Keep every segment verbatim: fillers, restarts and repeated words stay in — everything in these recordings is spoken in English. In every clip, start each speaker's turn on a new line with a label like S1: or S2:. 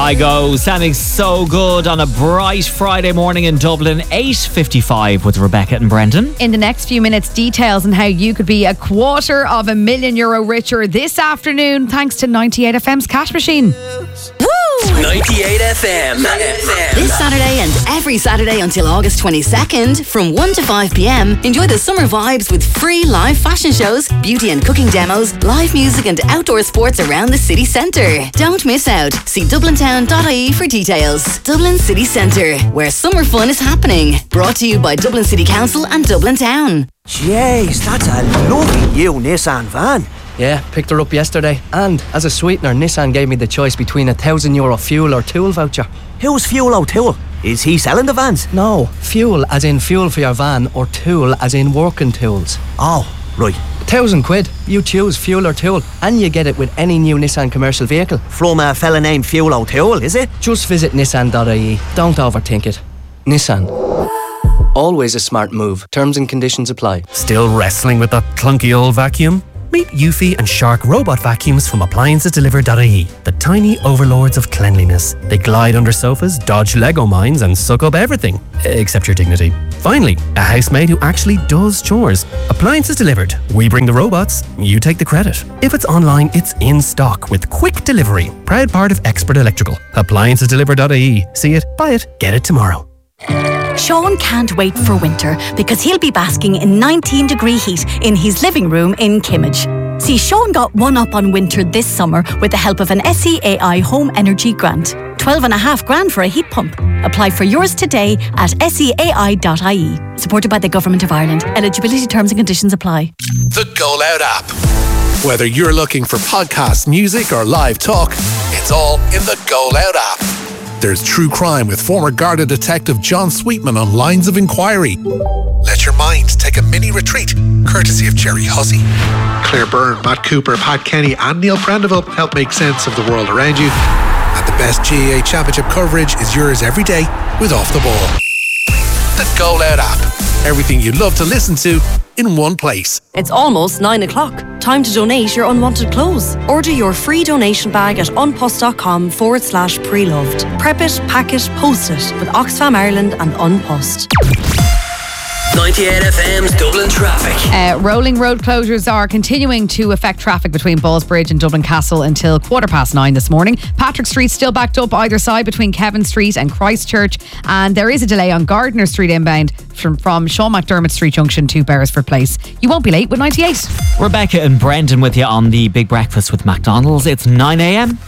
S1: I go. Sounding so good on a bright Friday morning in Dublin. eight fifty-five with Rebecca and Brendan.
S2: In the next few minutes, details on how you could be a quarter of a million euro richer this afternoon thanks to ninety-eight F M's Cash Machine.
S3: Woo! ninety-eight F M.
S4: This Saturday and every Saturday until August twenty-second from one to five p.m. enjoy the summer vibes with free live fashion shows, beauty and cooking demos, live music and outdoor sports around the city centre. Don't miss out. See dublin town dot I E for details. Dublin City Centre, where summer fun is happening. Brought to you by Dublin City Council and Dublin Town.
S5: Jeez, that's a lovely new Nissan van.
S6: Yeah, picked her up yesterday. And as a sweetener, Nissan gave me the choice between a thousand euro fuel or tool voucher.
S5: Who's Fuel O'Toole? Is he selling the vans?
S6: No, fuel as in fuel for your van, or tool as in working tools.
S5: Oh, right.
S6: Thousand quid. You choose fuel or tool, and you get it with any new Nissan commercial vehicle.
S5: From a fella named Fuel O'Toole, is it?
S6: Just visit nissan dot I E. Don't overthink it. Nissan. Always a smart move. Terms and conditions apply.
S7: Still wrestling with that clunky old vacuum? Meet Eufy and Shark robot vacuums from appliances delivered dot I E. The tiny overlords of cleanliness. They glide under sofas, dodge Lego mines and suck up everything, except your dignity. Finally, a housemaid who actually does chores. Appliances delivered. We bring the robots, you take the credit. If it's online, it's in stock with quick delivery. Proud part of Expert Electrical. appliances delivered dot I E. See it, buy it, get it tomorrow.
S8: Sean can't wait for winter because he'll be basking in nineteen degree heat in his living room in Kimmage. See, Sean got one up on winter this summer with the help of an S E A I Home Energy Grant. twelve and a half grand for a heat pump. Apply for yours today at S E A I dot I E. Supported by the Government of Ireland. Eligibility terms and conditions apply.
S9: The Go Loud app. Whether you're looking for podcasts, music or live talk, it's all in the Go Loud app. There's true crime with former Garda detective John Sweetman on Lines of Inquiry. Let your mind take a mini retreat, courtesy of Jerry Hussey. Claire Byrne, Matt Cooper, Pat Kenny and Neil Prendeville help make sense of the world around you. And the best G A A Championship coverage is yours every day with Off the Ball. The Go Loud app. Everything you'd love to listen to in one place.
S10: It's almost nine o'clock. Time to donate your unwanted clothes. Order your free donation bag at unpost.com forward slash pre-loved. Prep it, pack it, post it with Oxfam Ireland and Unpost.
S3: ninety-eight F M's Dublin traffic.
S2: Uh, rolling road closures are continuing to affect traffic between Ballsbridge and Dublin Castle until quarter past nine this morning. Patrick Street still backed up either side between Kevin Street and Christchurch, and there is a delay on Gardiner Street inbound from, from Sean McDermott Street Junction to Beresford Place. You won't be late with ninety-eight.
S1: Rebecca and Brendan with you on the Big Breakfast with McDonald's. It's nine a.m.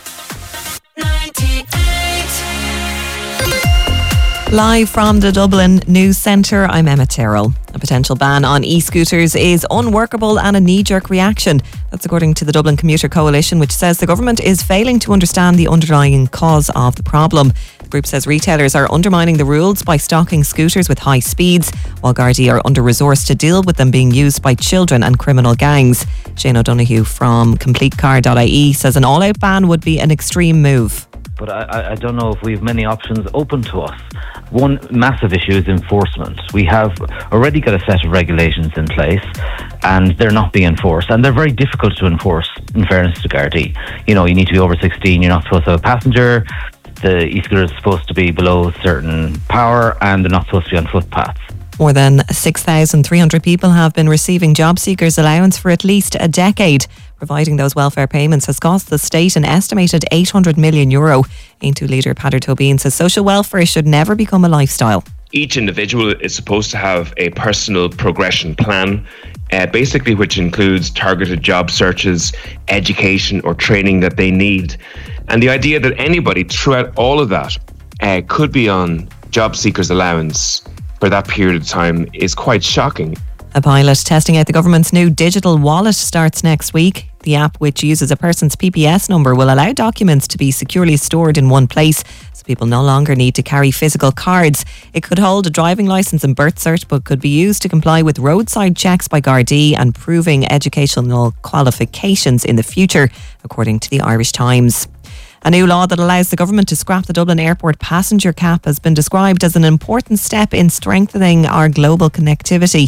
S11: Live from the Dublin News Centre, I'm Emma Terrell. A potential ban on e-scooters is unworkable and a knee-jerk reaction. That's according to the Dublin Commuter Coalition, which says the government is failing to understand the underlying cause of the problem. The group says retailers are undermining the rules by stocking scooters with high speeds, while Gardaí are under-resourced to deal with them being used by children and criminal gangs. Shane O'Donoghue from complete car dot I E says an all-out ban would be an extreme move.
S12: But I, I don't know if we have many options open to us. One massive issue is enforcement. We have already got a set of regulations in place and they're not being enforced. And they're very difficult to enforce, in fairness to Gardaí. You know, you need to be over sixteen, you're not supposed to have a passenger, the e-scooter is supposed to be below a certain power, and they're not supposed to be on footpaths.
S11: More than six thousand three hundred people have been receiving job seekers allowance for at least a decade. Providing those welfare payments has cost the state an estimated eight hundred million euro. Aontú leader Peadar Tóibín says social welfare should never become a lifestyle.
S13: Each individual is supposed to have a personal progression plan, uh, basically which includes targeted job searches, education or training that they need. And the idea that anybody throughout all of that uh, could be on job seekers allowance for that period of time is quite shocking.
S11: A pilot testing out the government's new digital wallet starts next week. The app, which uses a person's P P S number, will allow documents to be securely stored in one place, so people no longer need to carry physical cards. It could hold a driving licence and birth cert, but could be used to comply with roadside checks by Gardaí and proving educational qualifications in the future, according to the Irish Times. A new law that allows the government to scrap the Dublin Airport passenger cap has been described as an important step in strengthening our global connectivity.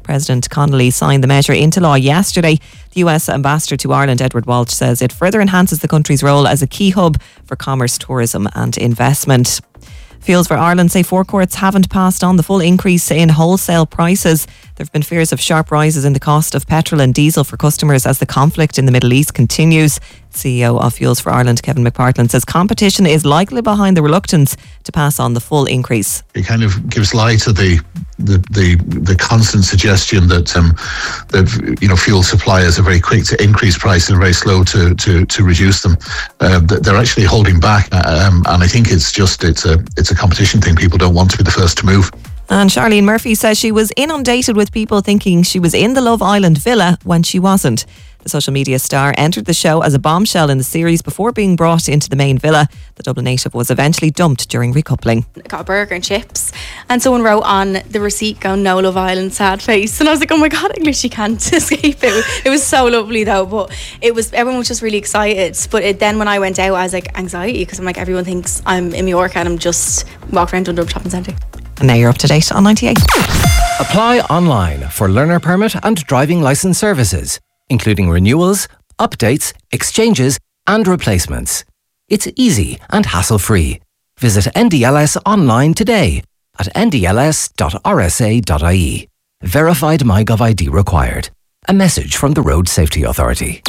S11: President Connolly signed the measure into law yesterday. The U S Ambassador to Ireland, Edward Walsh, says it further enhances the country's role as a key hub for commerce, tourism and investment. Fuels for Ireland say forecourts haven't passed on the full increase in wholesale prices. There have been fears of sharp rises in the cost of petrol and diesel for customers as the conflict in the Middle East continues. C E O of Fuels for Ireland, Kevin McPartland, says competition is likely behind the reluctance to pass on the full increase.
S14: It kind of gives lie to the the the, the constant suggestion that um, that you know fuel suppliers are very quick to increase price and very slow to to, to reduce them. Uh, they're actually holding back, um, and I think it's just it's a it's a competition thing. People don't want to be the first to move.
S11: And Charlene Murphy says she was inundated with people thinking she was in the Love Island villa when she wasn't. The social media star entered the show as a bombshell in the series before being brought into the main villa. The Dublin native was eventually dumped during recoupling.
S15: Got a burger and chips, and someone wrote on the receipt going, "No Love Island, sad face." And I was like, oh my god, English, you can't escape it. It was so lovely though, but it was everyone was just really excited. But it, then when I went out, I was like anxiety because I'm like, everyone thinks I'm in Mallorca and I'm just walking around Dundrum Shopping Centre.
S11: And now you're up to date on ninety-eight.
S16: Apply online for learner permit and driving licence services, including renewals, updates, exchanges and replacements. It's easy and hassle-free. Visit N D L S online today at n d l s dot r s a dot i e. Verified MyGov I D required. A message from the Road Safety Authority.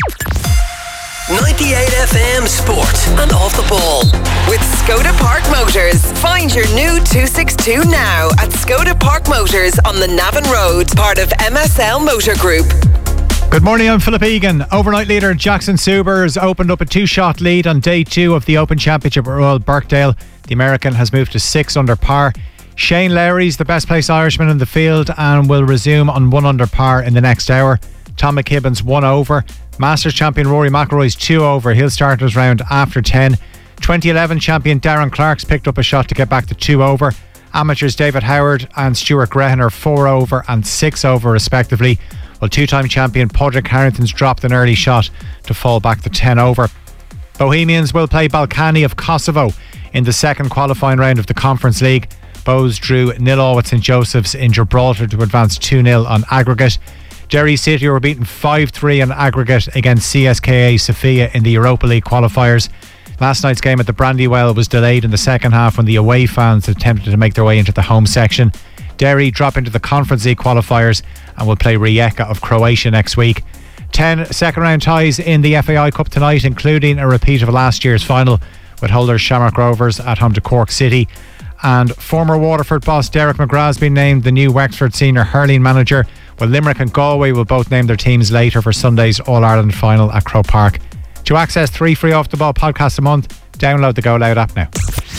S3: ninety-eight F M Sport and Off the Ball.
S17: With Skoda Park Motors. Find your new two sixty-two now at Skoda Park Motors on the Navan Road, part of M S L Motor Group.
S18: Good morning, I'm Philip Egan. Overnight leader Jackson Subers opened up a two-shot lead on day two of the Open Championship at Royal Birkdale. The American has moved to six under par. Shane Lowry's the best placed Irishman in the field and will resume on one under par in the next hour. Tom McKibben's one over. Masters champion Rory McIlroy's two over. He'll start his round after ten. twenty eleven champion Darren Clark's picked up a shot to get back to two over. Amateurs David Howard and Stuart Grehan are four over and six over respectively, while two-time champion Padraig Harrington's dropped an early shot to fall back to ten over. Bohemians will play Balkany of Kosovo in the second qualifying round of the Conference League. Bows drew nil all with St Joseph's in Gibraltar to advance two nil on aggregate. Derry City were beaten five three on aggregate against C S K A Sofia in the Europa League qualifiers. Last night's game at the Brandywell was delayed in the second half when the away fans attempted to make their way into the home section. Derry drop into the Conference League qualifiers and will play Rijeka of Croatia next week. Ten second round ties in the F A I Cup tonight, including a repeat of last year's final with holders Shamrock Rovers at home to Cork City. And former Waterford boss Derek McGrath has been named the new Wexford senior hurling manager, while Limerick and Galway will both name their teams later for Sunday's All-Ireland final at Croke Park. To access three free Off the Ball podcasts a month, download the Go Loud app now.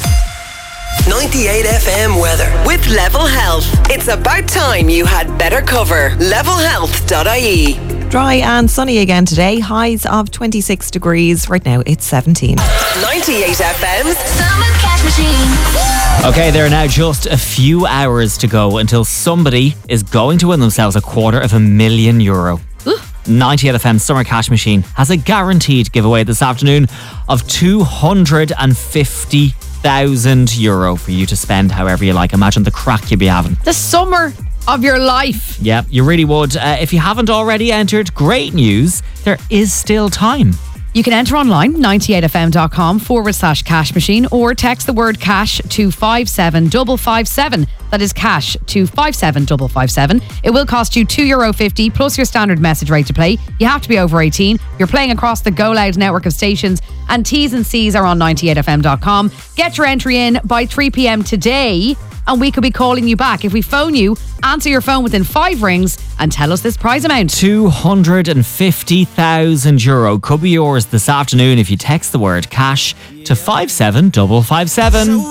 S3: ninety-eight F M weather.
S17: With Level Health. It's about time you had better cover. level health dot I E.
S11: Dry and sunny again today. Highs of twenty-six degrees. Right now it's seventeen.
S17: ninety-eight F M's
S3: Summer Cash Machine.
S1: Okay, there are now just a few hours to go until somebody is going to win themselves a quarter of a million euro. ninety-eight F M Summer Cash Machine has a guaranteed giveaway this afternoon of two hundred fifty thousand euro for you to spend however you like. Imagine the crack you'd be having.
S2: The summer of your life.
S1: Yeah, you really would. Uh, if you haven't already entered, great news. There is still time.
S2: You can enter online, ninety-eight f m dot com forward slash cash machine, or text the word cash to five seven five five seven. That is cash to five seven five five seven. It will cost you two euro fifty plus your standard message rate to play. You have to be over eighteen. You're playing across the Go Loud network of stations, and T's and C's are on ninety-eight f m dot com. Get your entry in by three p m today, and we could be calling you back. If we phone you, answer your phone within five rings and tell us this prize amount.
S1: two hundred fifty thousand euro could be yours this afternoon if you text the word cash to five seven five five seven.